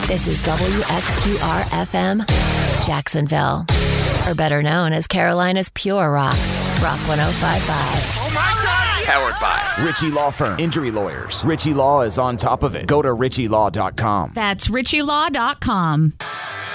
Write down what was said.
This is WXQR-FM, Jacksonville. Or better known as Carolina's Pure Rock, Rock 105.5. Oh my God! Powered by Ritchie Law Firm. Injury lawyers. Ritchie Law is on top of it. Go to ritchielaw.com. That's ritchielaw.com.